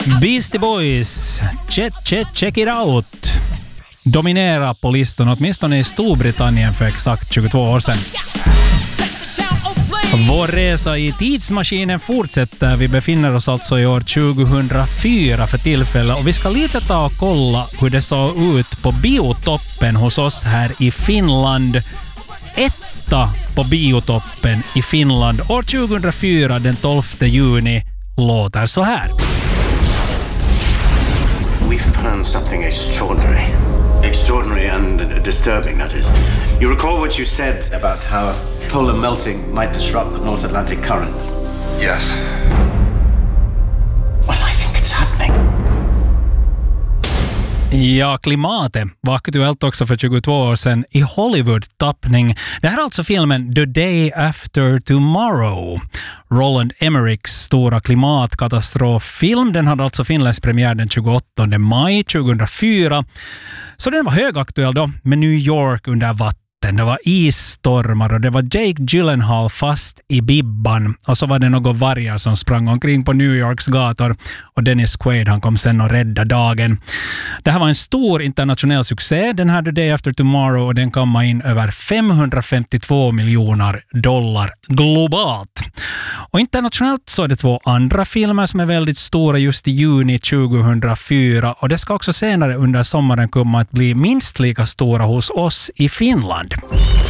Beastie Boys, check it out. Dominera på listan, åtminstone i Storbritannien för exakt 22 år sedan. Vår resa i tidsmaskinen fortsätter. Vi befinner oss alltså i år 2004 för tillfället och vi ska lite ta och kolla hur det såg ut på biotoppen hos oss här i Finland. Etta på biotoppen i Finland år 2004 den 12 juni låter så här. We found something extraordinary. Extraordinary and disturbing, that is. You recall what you said about how polar melting might disrupt the North Atlantic current? Yes. Well, I think it's happening. Ja, klimatet var aktuellt också för 22 år sedan i Hollywood-tappning. Det här är alltså filmen The Day After Tomorrow. Roland Emmerichs stora klimatkatastroffilm. Den hade alltså finländsk premiär den 28 maj 2004. Så den var högaktuell då med New York under vatten. Det var isstormar och det var Jake Gyllenhaal fast i bibban. Och så var det några vargar som sprang omkring på New Yorks gator. Och Dennis Quaid, han kom sen och rädda dagen. Det här var en stor internationell succé, den här The Day After Tomorrow. Och den kammade in över $552 miljoner globalt. Och internationellt så är det 2 andra filmer som är väldigt stora just i juni 2004. Och det ska också senare under sommaren komma att bli minst lika stora hos oss i Finland.